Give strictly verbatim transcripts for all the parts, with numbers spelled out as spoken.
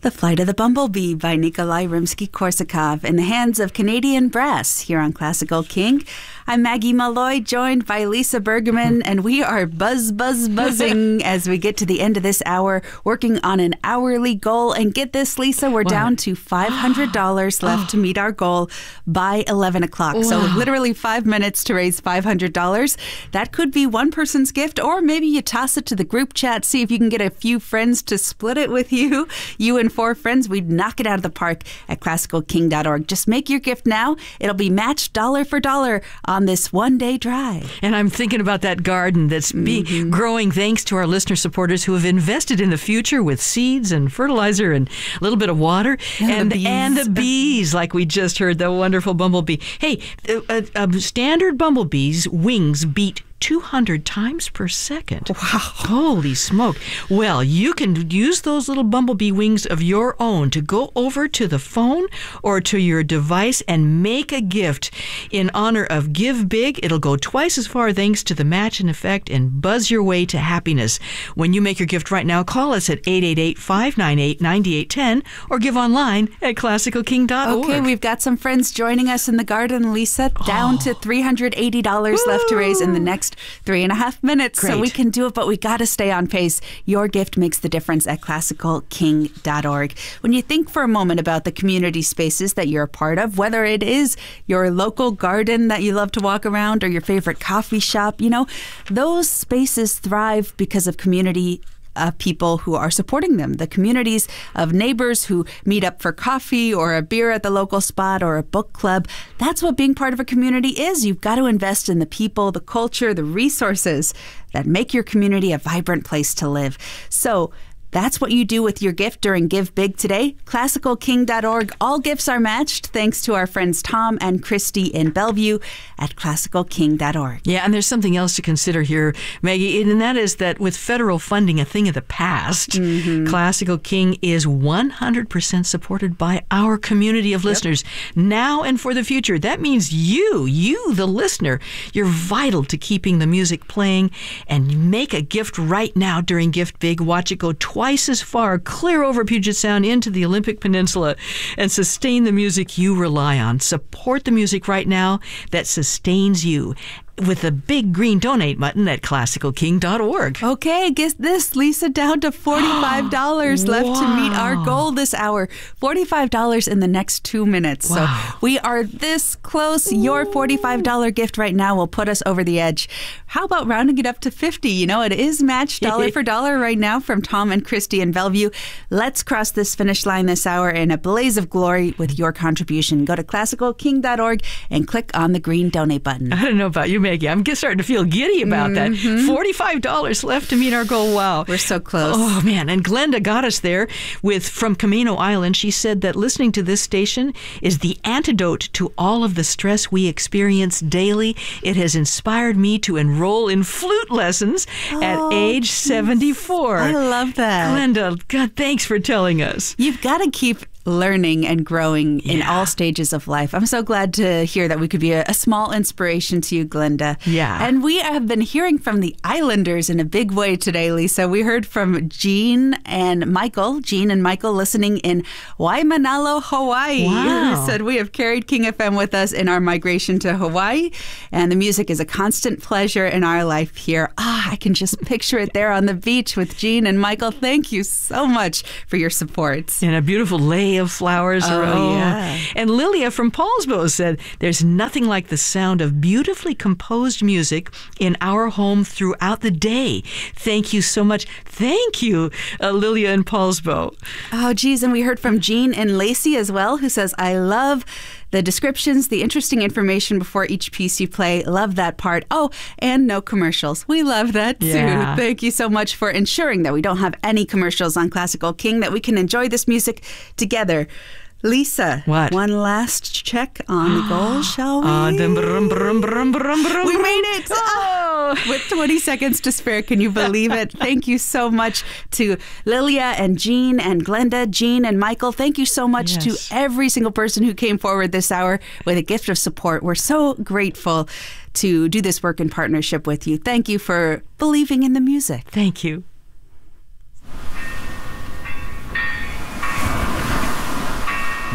The Flight of the Bumblebee by Nikolai Rimsky-Korsakov in the hands of Canadian Brass here on Classical King. I'm Maggie Malloy, joined by Lisa Bergman, and we are buzz, buzz, buzzing as we get to the end of this hour, working on an hourly goal. And get this, Lisa, we're what? down to five hundred dollars left to meet our goal by eleven o'clock. Wow. So literally five minutes to raise five hundred dollars. That could be one person's gift, or maybe you toss it to the group chat, see if you can get a few friends to split it with you. You and four friends, we'd knock it out of the park at classical king dot org. Just make your gift now. It'll be matched dollar for dollar on this one-day drive. And I'm thinking about that garden that's be Mm-hmm. growing thanks to our listener supporters who have invested in the future with seeds and fertilizer and a little bit of water. And and, the bees. and the bees, like we just heard, the wonderful bumblebee. Hey, uh, uh, uh, standard bumblebees' wings beat two hundred times per second. Wow. Holy smoke. Well, you can use those little bumblebee wings of your own to go over to the phone or to your device and make a gift in honor of Give Big. It'll go twice as far thanks to the match in effect and buzz your way to happiness. When you make your gift right now, call us at eight eight eight, five nine eight, nine eight one zero or give online at classical king dot org. Okay, we've got some friends joining us in the garden, Lisa. Down to three hundred eighty dollars Woo! left to raise in the next three and a half minutes. So Great. we can do it, but we got to stay on pace. Your gift makes the difference at classical king dot org. When you think for a moment about the community spaces that you're a part of, whether it is your local garden that you love to walk around or your favorite coffee shop, you know, those spaces thrive because of community Uh, people who are supporting them, the communities of neighbors who meet up for coffee or a beer at the local spot or a book club. That's what being part of a community is. You've got to invest in the people, the culture, the resources that make your community a vibrant place to live. So that's what you do with your gift during Give Big today. classical king dot org. All gifts are matched thanks to our friends Tom and Christy in Bellevue at classical king dot org. Yeah, and there's something else to consider here, Maggie, and that is that with federal funding a thing of the past, Mm-hmm. Classical King is one hundred percent supported by our community of listeners now and for the future. That means you, you, the listener, you're vital to keeping the music playing, and make a gift right now during Gift Big. Watch it go twice as far, clear over Puget Sound into the Olympic Peninsula, and sustain the music you rely on. Support the music right now that sustains you with the big green donate button at classical king dot org. Okay, guess this, Lisa, down to forty-five dollars left to meet our goal this hour. forty-five dollars in the next two minutes. Wow. So we are this close. Your forty-five dollars gift right now will put us over the edge. How about rounding it up to fifty? You know, it is matched dollar for dollar right now from Tom and Christy in Bellevue. Let's cross this finish line this hour in a blaze of glory with your contribution. Go to classical king dot org and click on the green donate button. I don't know about you, Maggie. I'm just starting to feel giddy about Mm-hmm. that. forty-five dollars left to meet our goal. Wow. We're so close. Oh, man. And Glenda got us there with from Camino Island. She said that listening to this station is the antidote to all of the stress we experience daily. It has inspired me to enroll in flute lessons at Oh, age seventy-four. I love that. Glenda, God, thanks for telling us. You've got to keep learning and growing in Yeah. all stages of life. I'm so glad to hear that we could be a, a small inspiration to you, Glenda. Yeah. And we have been hearing from the Islanders in a big way today, Lisa. We heard from Jean and Michael, Jean and Michael listening in Waimanalo, Hawaii. Wow. Who said, we have carried King F M with us in our migration to Hawaii, and the music is a constant pleasure in our life here. Ah, I can just picture it there on the beach with Jean and Michael. Thank you so much for your support. And a beautiful lay of flowers. Oh, yeah. And Lilia from Paulsbo said, there's nothing like the sound of beautifully composed music in our home throughout the day. Thank you so much. Thank you, uh, Lilia in Paulsbo. Oh, geez. And we heard from Jean and Lacey as well, who says, I love the descriptions, the interesting information before each piece you play. Love that part. Oh, and no commercials. We love that too. Yeah. Thank you so much for ensuring that we don't have any commercials on Classical King, that we can enjoy this music together. Lisa, What? one last check on the goal, shall we? Uh, dum, brum, brum, brum, brum, brum, We brum. made it! Oh. With twenty seconds to spare, can you believe it? Thank you so much to Lilia and Jean and Glenda, Jean and Michael. Thank you so much Yes. to every single person who came forward this hour with a gift of support. We're so grateful to do this work in partnership with you. Thank you for believing in the music. Thank you.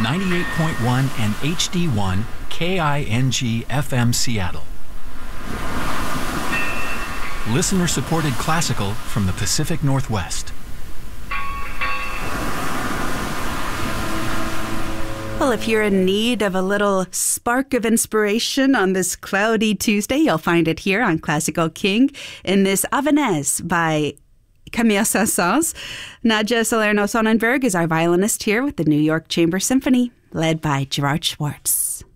ninety-eight point one and H D one K I N G F M Seattle. Listener-supported classical from the Pacific Northwest. Well, if you're in need of a little spark of inspiration on this cloudy Tuesday, you'll find it here on Classical King in this Avanaise by Camille Saint-Saëns. Nadja Salerno Sonnenberg is our violinist here with the New York Chamber Symphony, led by Gerard Schwartz.